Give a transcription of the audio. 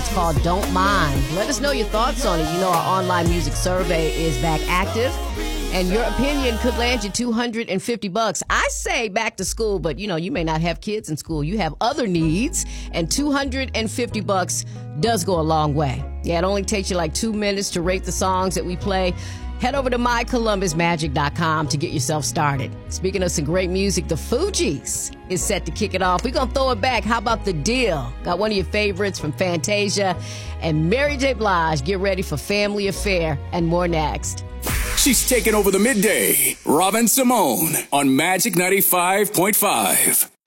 It's called Don't Mind. Let us know your thoughts on it. You know our online music survey is back active, and your opinion could land you $250. I say back to school, but you may not have kids in school. You have other needs, and $250 does go a long way. Yeah, it only takes you like 2 minutes to rate the songs that we play. Head over to mycolumbusmagic.com to get yourself started. Speaking of some great music, the Fugees is set to kick it off. We're going to throw it back. How about The Deal? Got one of your favorites from Fantasia. And Mary J. Blige, get ready for Family Affair and more next. She's taking over the midday. Robin Simone on Magic 95.5.